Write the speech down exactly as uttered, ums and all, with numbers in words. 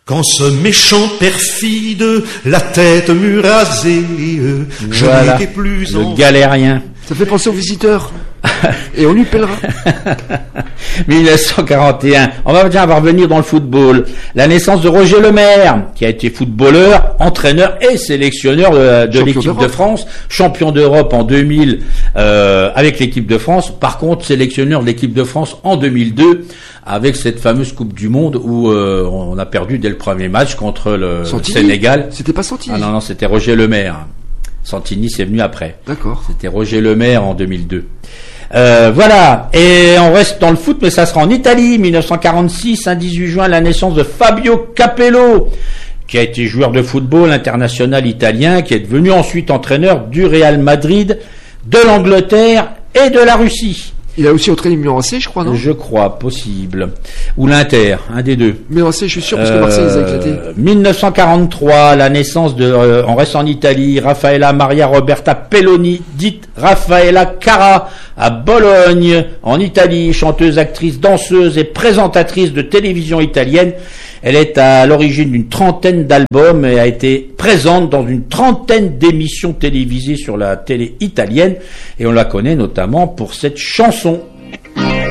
Quand ce méchant perfide, la tête mue rasée, je voilà, n'étais plus le en... galérien. Ça fait penser aux visiteurs. Et on lui pèlera. mille neuf cent quarante et un. On va déjà va revenir dans le football. La naissance de Roger Lemaire, qui a été footballeur, entraîneur et sélectionneur de, de l'équipe d'Europe. de France, champion d'Europe en deux mille euh, avec l'équipe de France. Par contre, sélectionneur de l'équipe de France en deux mille deux avec cette fameuse Coupe du Monde où euh, on a perdu dès le premier match contre le Santini. Sénégal. C'était pas Santini. Ah non non, c'était Roger Lemaire. Santini, c'est venu après. D'accord. C'était Roger Lemaire en deux mille deux. Euh, voilà, et on reste dans le foot, mais ça sera en Italie, mille neuf cent quarante-six, un dix-huit juin, la naissance de Fabio Capello, qui a été joueur de football international italien, qui est devenu ensuite entraîneur du Real Madrid, de l'Angleterre et de la Russie. Il a aussi entraîné Milan A C, je crois, non? Je crois, possible. Ou l'Inter, un des deux. Milan A C, je suis sûr, parce que Marseille les a éclatés. Euh, mille neuf cent quarante-trois, la naissance de, euh, on reste en Italie, Raffaella Maria Roberta Pelloni, dite Raffaella Cara, à Bologne, en Italie, chanteuse, actrice, danseuse et présentatrice de télévision italienne. Elle est à l'origine d'une trentaine d'albums et a été présente dans une trentaine d'émissions télévisées sur la télé italienne. Et on la connaît notamment pour cette chanson.